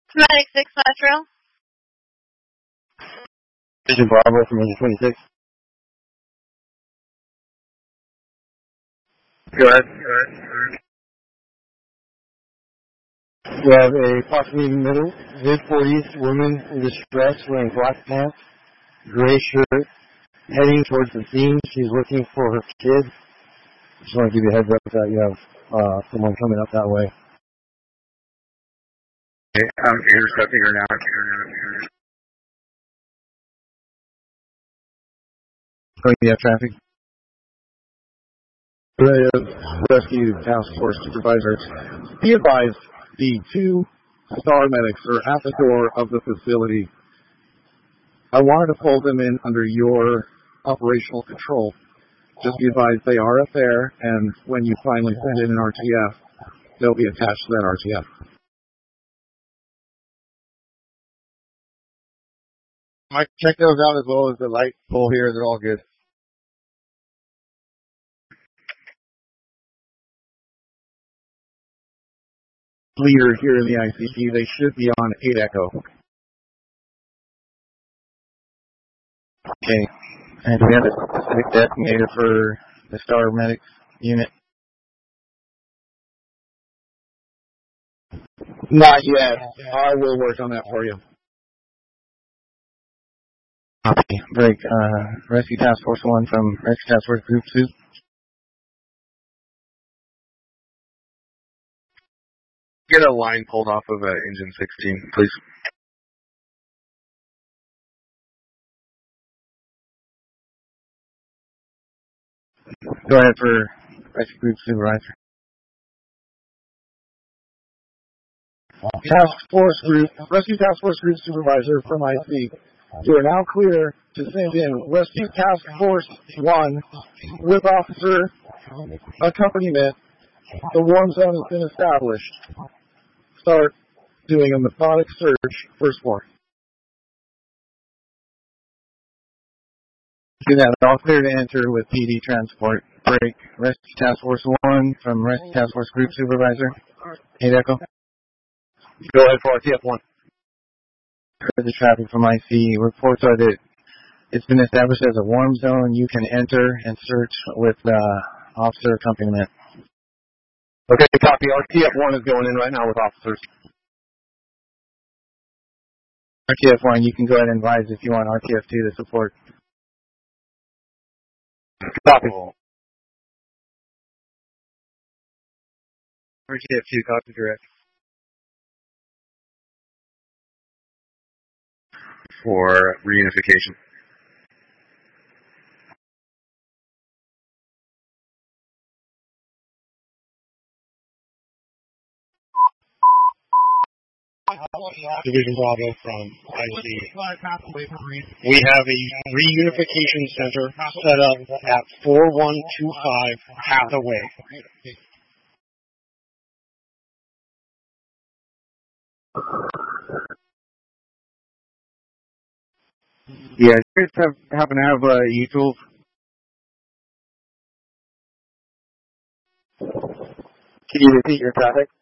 Medic 6 Metro. Vision Bravo from engine 26. Go ahead. We have a approximately middle, mid-40s woman in distress wearing black pants, gray shirt, heading towards the scene. She's looking for her kid. Just want to give you a heads up that you have someone coming up that way. Okay, I'm intercepting her now. Oh, you have traffic? Rescue Task Force Supervisor. Be advised, the 2 star medics are at the door of the facility. I wanted to pull them in under your operational control. Just be advised they are up there, and when you finally send in an RTF, they'll be attached to that RTF. Mike, check those out as well as the light pole here. They're all good. Leader here in the ICC, they should be on 8 Echo. Okay. And we have a specific designator for the Star Medics unit? Not yet. I will work on that for you. Okay. Break. Rescue Task Force 1 from Rescue Task Force Group 2. Get a line pulled off of engine 16, please. Go ahead for Rescue Group Supervisor. Rescue Task Force Group Supervisor from IC. You are now clear to send in Rescue Task Force 1 with officer accompaniment. The warm zone has been established. Start doing a methodic search first floor. Do that. All clear to enter with PD transport. Break. Rescue Task Force 1 from Rescue Task Force Group Supervisor. 8 Echo. Go ahead for RTF 1. For the traffic from IC, reports are that it's been established as a warm zone. You can enter and search with officer accompaniment. Okay, copy. RTF 1 is going in right now with officers. RTF 1, you can go ahead and advise if you want RTF 2 to support. Copy. RTF 2, copy direct. For reunification. Division Bravo from IC. We have a reunification center set up at 4125 Hathaway. Yeah, you guys happen to have E-tools? Can you repeat your traffic?